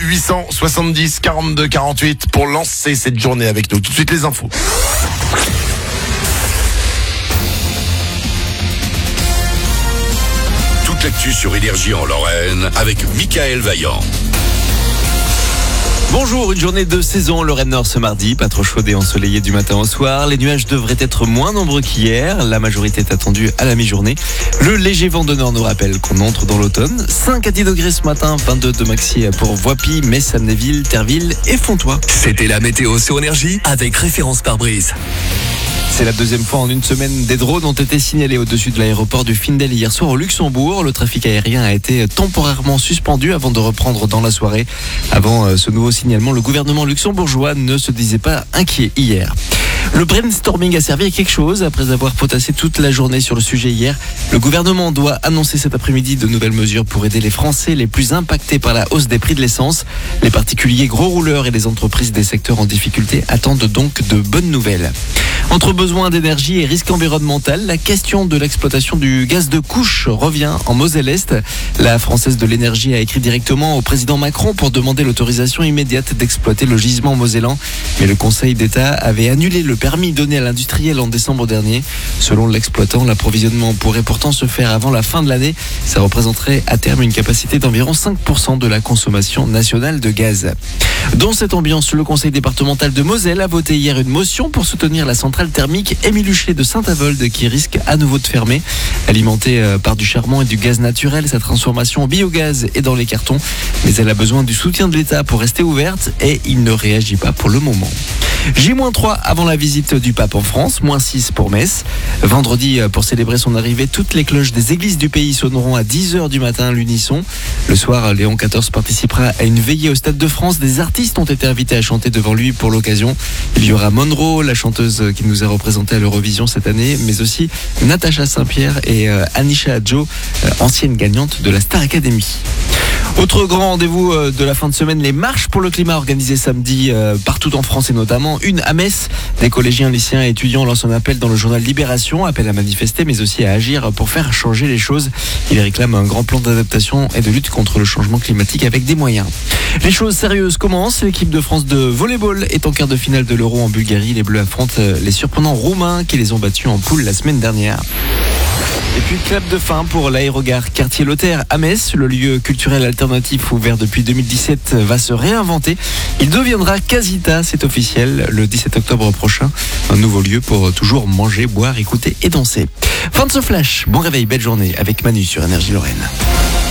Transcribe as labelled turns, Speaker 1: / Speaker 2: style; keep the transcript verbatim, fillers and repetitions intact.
Speaker 1: huit cent soixante-dix quarante-deux quarante-huit pour lancer cette journée avec nous. Tout de suite les infos.
Speaker 2: Toute l'actu sur Énergie en Lorraine avec Michael Vaillant.
Speaker 3: Bonjour, une journée de saison en Lorraine Nord ce mardi, pas trop chaude et ensoleillée du matin au soir. Les nuages devraient être moins nombreux qu'hier, la majorité est attendue à la mi-journée. Le léger vent de nord nous rappelle qu'on entre dans l'automne. cinq à dix degrés ce matin, vingt-deux de maxi pour Voipy, Metz, Amnéville, Terville et Fontoy.
Speaker 4: C'était la météo sur Énergie avec référence pare-brise.
Speaker 3: C'est la deuxième fois en une semaine des drones ont été signalés au-dessus de l'aéroport du Findel hier soir au Luxembourg. Le trafic aérien a été temporairement suspendu avant de reprendre dans la soirée. Avant ce nouveau signalement, le gouvernement luxembourgeois ne se disait pas inquiet hier. Le brainstorming a servi à quelque chose. Après avoir potassé toute la journée sur le sujet hier, le gouvernement doit annoncer cet après-midi de nouvelles mesures pour aider les Français les plus impactés par la hausse des prix de l'essence. Les particuliers, gros rouleurs et les entreprises des secteurs en difficulté attendent donc de bonnes nouvelles. Entre besoin d'énergie et risque environnemental, la question de l'exploitation du gaz de couche revient en Moselle-Est. La Française de l'énergie a écrit directement au président Macron pour demander l'autorisation immédiate d'exploiter le gisement mosellan. Mais le Conseil d'État avait annulé le permis donné à l'industriel en décembre dernier. Selon l'exploitant, l'approvisionnement pourrait pourtant se faire avant la fin de l'année. Ça représenterait à terme une capacité d'environ cinq pour cent de la consommation nationale de gaz. Dans cette ambiance, le Conseil départemental de Moselle a voté hier une motion pour soutenir la centrale thermique Émile Huchet de Saint-Avold qui risque à nouveau de fermer. Alimentée par du charbon et du gaz naturel, sa transformation au biogaz est dans les cartons. Mais elle a besoin du soutien de l'État pour rester ouverte et il ne réagit pas pour le moment. J trois avant la visite du pape en France, moins six pour Metz. Vendredi, pour célébrer son arrivée, toutes les cloches des églises du pays sonneront à dix heures du matin à l'unisson. Le soir, Léon quatorze participera à une veillée au Stade de France. Des artistes ont été invités à chanter devant lui pour l'occasion. Il y aura Monroe, la chanteuse qui nous a représenté à l'Eurovision cette année, mais aussi Natacha Saint-Pierre et Anisha Adjo, ancienne gagnante de la Star Academy. Autre grand rendez-vous de la fin de semaine, les marches pour le climat organisées samedi partout en France et notamment une à Metz. Des collégiens, lycéens et étudiants lancent un appel dans le journal Libération, appel à manifester mais aussi à agir pour faire changer les choses. Ils réclament un grand plan d'adaptation et de lutte contre le changement climatique avec des moyens. Les choses sérieuses commencent. L'équipe de France de volleyball est en quart de finale de l'Euro en Bulgarie. Les Bleus affrontent les surprenants Roumains qui les ont battus en poule la semaine dernière. Et puis clap de fin pour l'aérogare Quartier-Lothaire à Metz. Le lieu culturel alternatif ouvert depuis deux mille dix-sept va se réinventer. Il deviendra Casita, c'est officiel, le dix-sept octobre prochain. Un nouveau lieu pour toujours manger, boire, écouter et danser. Fin de ce flash. Bon réveil, belle journée avec Manu sur Énergie Lorraine.